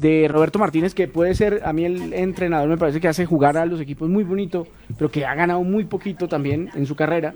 de Roberto Martínez, que puede ser, a mí el entrenador me parece que hace jugar a los equipos muy bonito, pero que ha ganado muy poquito también en su carrera.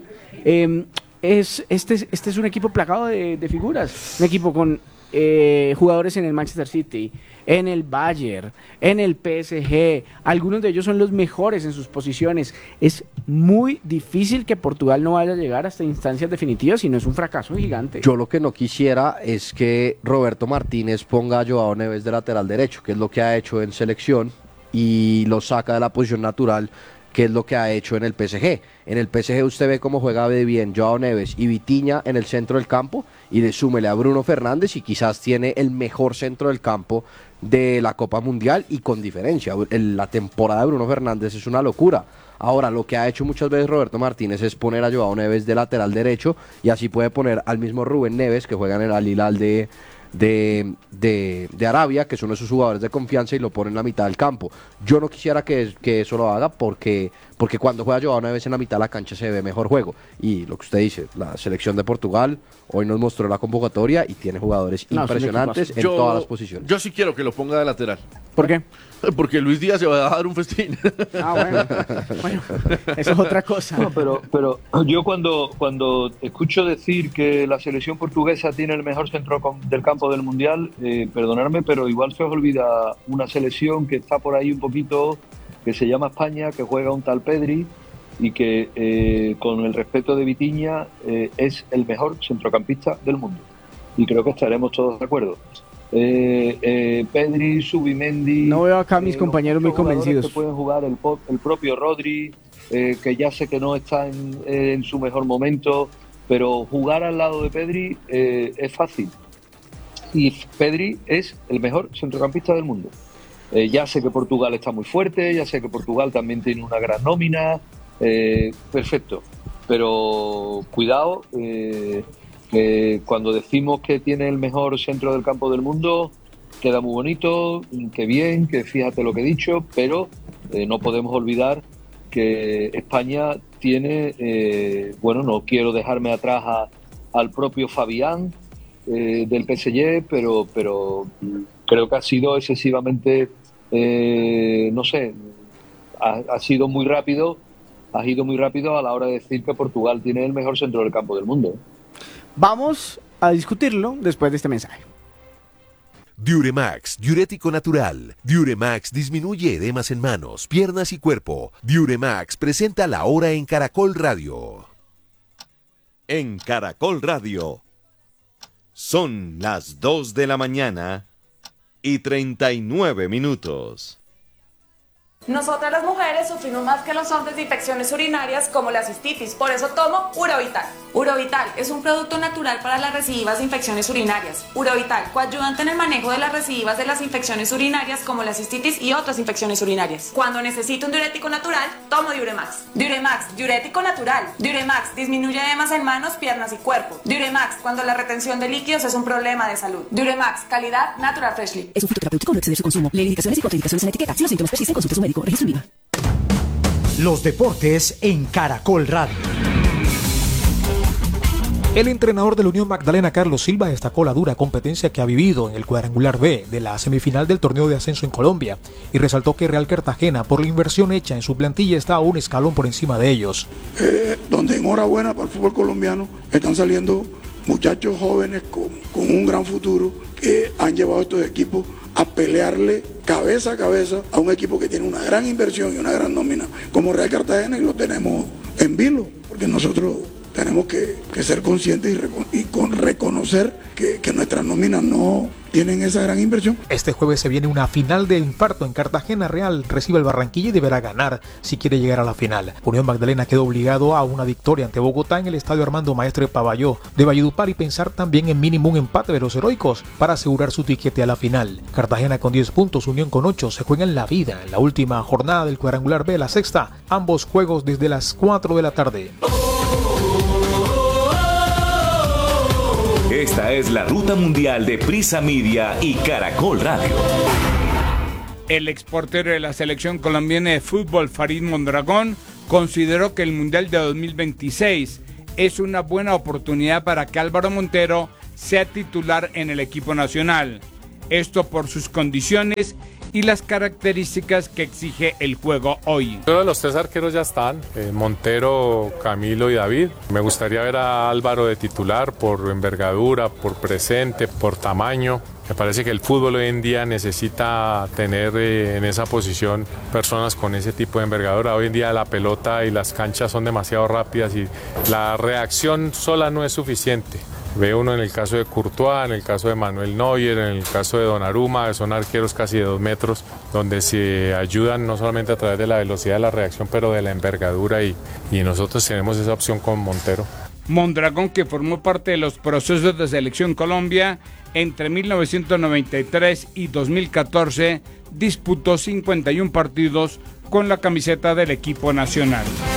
Este es un equipo plagado de figuras, un equipo con jugadores en el Manchester City, en el Bayern, en el PSG, algunos de ellos son los mejores en sus posiciones. Es muy difícil que Portugal no vaya a llegar hasta instancias definitivas, si no es un fracaso gigante. Yo lo que no quisiera es que Roberto Martínez ponga a Joao Neves de lateral derecho, que es lo que ha hecho en selección, y lo saca de la posición natural, que es lo que ha hecho en el PSG. En el PSG usted ve cómo juega de bien Joao Neves y Vitinha en el centro del campo, y le súmele a Bruno Fernández, y quizás tiene el mejor centro del campo de la Copa Mundial, y con diferencia. La temporada de Bruno Fernández es una locura. Ahora, lo que ha hecho muchas veces Roberto Martínez es poner a Joao Neves de lateral derecho, y así puede poner al mismo Rubén Neves, que juega en el Al Hilal de Arabia, que son esos jugadores de confianza, y lo pone en la mitad del campo. Yo no quisiera que eso lo haga, porque cuando juega Joao Neves en la mitad de la cancha se ve mejor juego. Y lo que usted dice, la selección de Portugal hoy nos mostró la convocatoria y tiene jugadores impresionantes en todas las posiciones. Yo sí quiero que lo ponga de lateral. ¿Por qué? Porque Luis Díaz se va a dar un festín. Bueno, eso es otra cosa. No, pero yo cuando escucho decir que la selección portuguesa tiene el mejor centro del campo del Mundial, perdonadme, pero igual se os olvida una selección que está por ahí un poquito, que se llama España, que juega un tal Pedri, y que con el respeto de Vitinha es el mejor centrocampista del mundo. Y creo que estaremos todos de acuerdo. Pedri, Subimendi... No veo acá a mis compañeros muy convencidos. Que pueden jugar el propio Rodri, que ya sé que no está en su mejor momento, pero jugar al lado de Pedri es fácil. Y Pedri es el mejor centrocampista del mundo. Ya sé que Portugal está muy fuerte, ya sé que Portugal también tiene una gran nómina, perfecto, pero cuidado, que cuando decimos que tiene el mejor centro del campo del mundo, queda muy bonito, que bien, que fíjate lo que he dicho, pero no podemos olvidar que España tiene, no quiero dejarme atrás al propio Fabián del PSG, pero creo que ha sido excesivamente, ha sido muy rápido, has ido muy rápido a la hora de decir que Portugal tiene el mejor centro del campo del mundo. Vamos a discutirlo después de este mensaje. Diuremax, diurético natural. Diuremax disminuye edemas en manos, piernas y cuerpo. Diuremax presenta La Hora en Caracol Radio. En Caracol Radio son las 2 de la mañana y 39 minutos. Nosotras las mujeres sufrimos más que los hombres de infecciones urinarias como la cistitis, por eso tomo Urovital. Urovital es un producto natural para las recidivas de infecciones urinarias. Urovital, coayudante en el manejo de las recidivas de las infecciones urinarias como la cistitis y otras infecciones urinarias. Cuando necesito un diurético natural, tomo Diuremax. Diuremax, diurético natural. Diuremax disminuye edemas en manos, piernas y cuerpo. Diuremax, cuando la retención de líquidos es un problema de salud. Diuremax, calidad Natural Freshly. Es un fitoterapéutico, no exceder su consumo. Lee indicaciones y contraindicaciones en la etiqueta. Si los síntomas persisten, consulte a su médico. Registro INVIMA. Los deportes en Caracol Radio. El entrenador de la Unión Magdalena, Carlos Silva, destacó la dura competencia que ha vivido en el cuadrangular B de la semifinal del torneo de ascenso en Colombia y resaltó que Real Cartagena, por la inversión hecha en su plantilla, está un escalón por encima de ellos. Donde enhorabuena para el fútbol colombiano, están saliendo muchachos jóvenes con un gran futuro que han llevado a estos equipos a pelearle cabeza a cabeza a un equipo que tiene una gran inversión y una gran nómina como Real Cartagena, y lo tenemos en vilo, porque nosotros tenemos que ser conscientes y reconocer que nuestras nóminas no tienen esa gran inversión. Este jueves se viene una final de infarto en Cartagena. Real recibe al Barranquilla y deberá ganar si quiere llegar a la final. Unión Magdalena quedó obligado a una victoria ante Bogotá en el estadio Armando Maestre Pavalló de Valledupar y pensar también en mínimo un empate de los heroicos para asegurar su tiquete a la final. Cartagena con 10 puntos, Unión con 8, se juegan la vida en la última jornada del cuadrangular B, la sexta. Ambos juegos desde las 4 de la tarde. Esta es la ruta mundial de Prisa Media y Caracol Radio. El exportero de la selección colombiana de fútbol, Farid Mondragón, consideró que el Mundial de 2026 es una buena oportunidad para que Álvaro Montero sea titular en el equipo nacional. esto por sus condiciones y las características que exige el juego hoy. Todos los 3 arqueros ya están, Montero, Camilo y David. Me gustaría ver a Álvaro de titular por envergadura, por presente, por tamaño. Me parece que el fútbol hoy en día necesita tener en esa posición personas con ese tipo de envergadura. Hoy en día la pelota y las canchas son demasiado rápidas y la reacción sola no es suficiente. Ve uno en el caso de Courtois, en el caso de Manuel Neuer, en el caso de Donnarumma, son arqueros casi de 2 metros, donde se ayudan no solamente a través de la velocidad de la reacción, pero de la envergadura y nosotros tenemos esa opción con Montero. Mondragón, que formó parte de los procesos de Selección Colombia entre 1993 y 2014, disputó 51 partidos con la camiseta del equipo nacional.